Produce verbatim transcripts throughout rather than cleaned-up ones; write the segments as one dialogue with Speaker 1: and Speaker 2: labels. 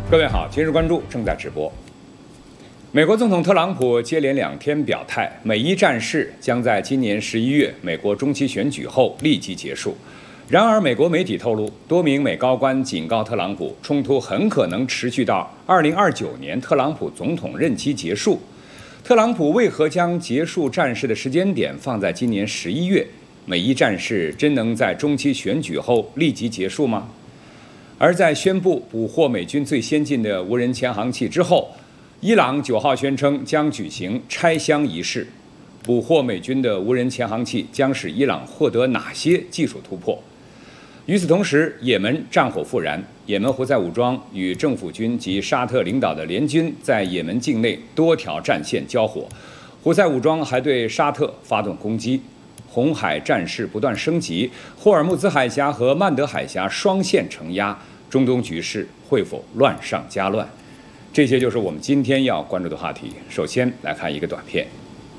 Speaker 1: 各位好，今日关注正在直播。美国总统特朗普接连两天表态，美伊战事将在今年十一月美国中期选举后立即结束。然而，美国媒体透露，多名美高官警告特朗普，冲突很可能持续到二零二九年特朗普总统任期结束。特朗普为何将结束战事的时间点放在今年十一月？美伊战事真能在中期选举后立即结束吗？而在宣布捕获美军最先进的无人潜航器之后，伊朗九号宣称将举行拆箱仪式。捕获美军的无人潜航器将使伊朗获得哪些技术突破？与此同时，也门战火复燃，也门胡塞武装与政府军及沙特领导的联军在也门境内多条战线交火，胡塞武装还对沙特发动攻击。红海战事不断升级，霍尔木兹海峡和曼德海峡双线承压，中东局势会否乱上加乱？这些就是我们今天要关注的话题。首先来看一个短片。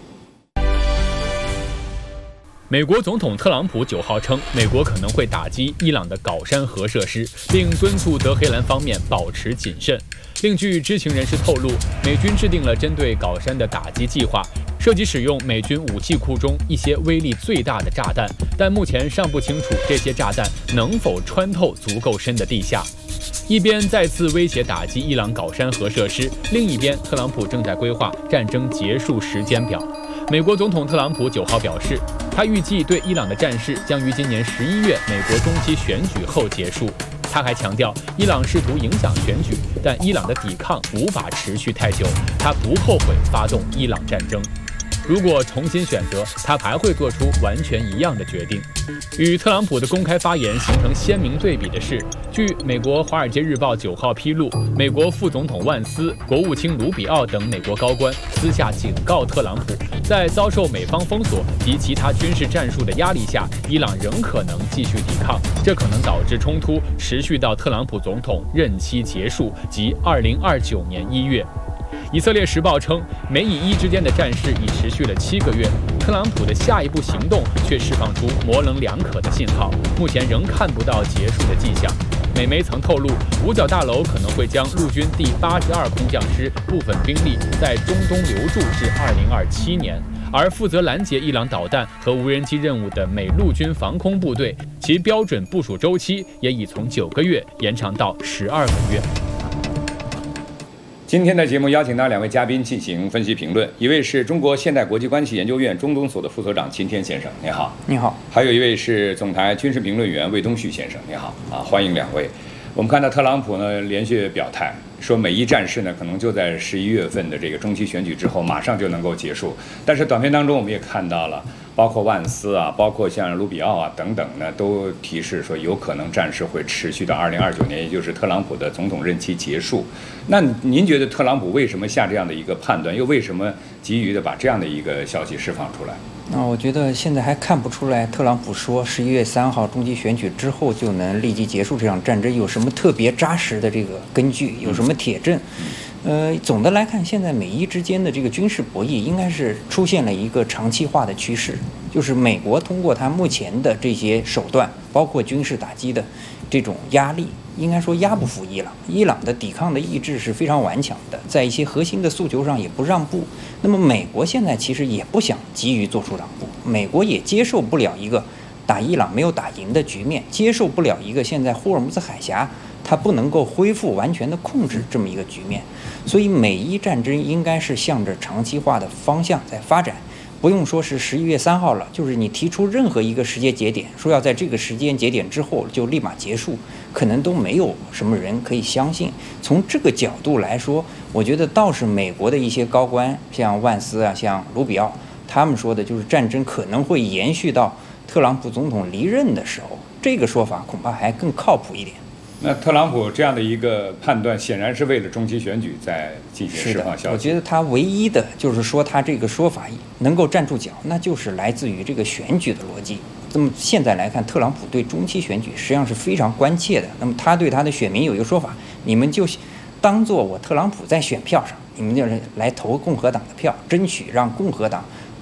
Speaker 2: 美国总统特朗普九号称，美国可能会打击伊朗的镐山核设施，并敦促德黑兰方面保持谨慎。另据知情人士透露，美军制定了针对镐山的打击计划，涉及使用美军武器库中一些威力最大的炸弹，但目前尚不清楚这些炸弹能否穿透足够深的地下。一边再次威胁打击伊朗镐山核设施，另一边特朗普正在规划战争结束时间表。美国总统特朗普九号表示，他预计对伊朗的战事将于今年十一月美国中期选举后结束。他还强调，伊朗试图影响选举，但伊朗的抵抗无法持续太久，他不后悔发动伊朗战争。如果重新选择，他还会做出完全一样的决定。与特朗普的公开发言形成鲜明对比的是，据美国《华尔街日报》九号披露，美国副总统万斯、国务卿卢比奥等美国高官私下警告特朗普，在遭受美方封锁及其他军事战术的压力下，伊朗仍可能继续抵抗，这可能导致冲突持续到特朗普总统任期结束，即二零二九年一月。以色列时报称，美以伊之间的战事已持续了七个月，特朗普的下一步行动却释放出模棱两可的信号，目前仍看不到结束的迹象。美媒曾透露，五角大楼可能会将陆军第八十二空降师部分兵力在中东留驻至二零二七年，而负责拦截伊朗导弹和无人机任务的美陆军防空部队，其标准部署周期也已从九个月延长到十二个月。
Speaker 1: 今天的节目邀请到两位嘉宾进行分析评论，一位是中国现代国际关系研究院中东所的副所长秦天先生，你好。
Speaker 3: 你好。
Speaker 1: 还有一位是总台军事评论员魏东旭先生，你好啊，欢迎两位。我们看到特朗普呢连续表态，说美伊战事呢可能就在十一月份的这个中期选举之后马上就能够结束，但是短片当中我们也看到了，包括万斯啊，包括像卢比奥啊等等呢，都提示说有可能战事会持续到二零二九年，也就是特朗普的总统任期结束。那您觉得特朗普为什么下这样的一个判断，又为什么急于的把这样的一个消息释放出来？
Speaker 3: 那我觉得现在还看不出来，特朗普说十一月三号中期选举之后就能立即结束这场战争有什么特别扎实的这个根据，有什么铁证？呃，总的来看，现在美伊之间的这个军事博弈应该是出现了一个长期化的趋势，就是美国通过它目前的这些手段，包括军事打击的这种压力，应该说压不服伊朗。伊朗的抵抗的意志是非常顽强的，在一些核心的诉求上也不让步。那么美国现在其实也不想急于做出让步，美国也接受不了一个打伊朗没有打赢的局面，接受不了一个现在霍尔木兹海峡它不能够恢复完全的控制这么一个局面。所以美伊战争应该是向着长期化的方向在发展。不用说是十一月三号了，就是你提出任何一个时间节点，说要在这个时间节点之后就立马结束，可能都没有什么人可以相信。从这个角度来说，我觉得倒是美国的一些高官，像万斯啊，像卢比奥，他们说的就是战争可能会延续到特朗普总统离任的时候，这个说法恐怕还更靠谱一点。
Speaker 1: 那特朗普这样的一个判断，显然是为了中期选举在进行释放消息。
Speaker 3: 我觉得他唯一的就是说他这个说法能够站住脚，那就是来自于这个选举的逻辑。那么现在来看，特朗普对中期选举实际上是非常关切的。那么他对他的选民有一个说法，你们就当做我特朗普在选票上，你们就是来投共和党的票，争取让共和党